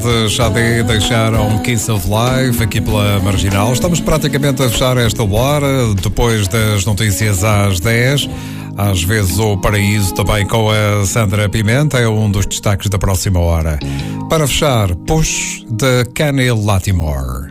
Já deixaram Kiss of Life aqui pela Marginal. Estamos praticamente a fechar esta hora, depois das notícias às 10. Às vezes o Paraíso também com a Sandra Pimenta é um dos destaques da próxima hora. Para fechar, Push de Kenny Lattimore.